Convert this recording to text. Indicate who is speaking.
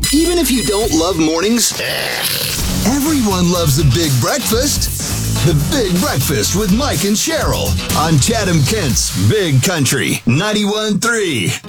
Speaker 1: Even if you don't love mornings, everyone loves a big breakfast. The Big Breakfast with Mike and Cheryl on Chatham Kent's Big Country 91.3.